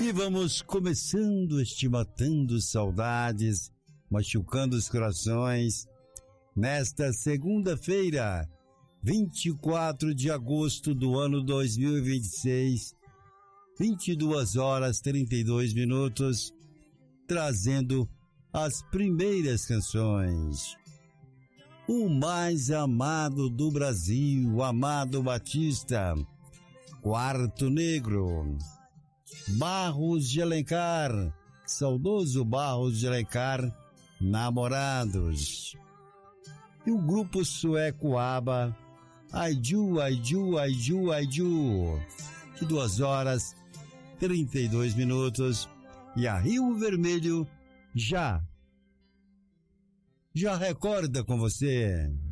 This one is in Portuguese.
E vamos começando este Matando Saudades, machucando os corações, nesta segunda-feira, 24 de agosto do ano 2026, 22 horas 32 minutos, trazendo as primeiras canções. O mais amado do Brasil, Amado Batista, Quarto Negro. Barros de Alencar, saudoso Barros de Alencar, Namorados. E o grupo sueco ABBA, Aiju, Aiju, Aiju, Aiju, de 2 horas 32 minutos. E a Rio Vermelho já recorda com você.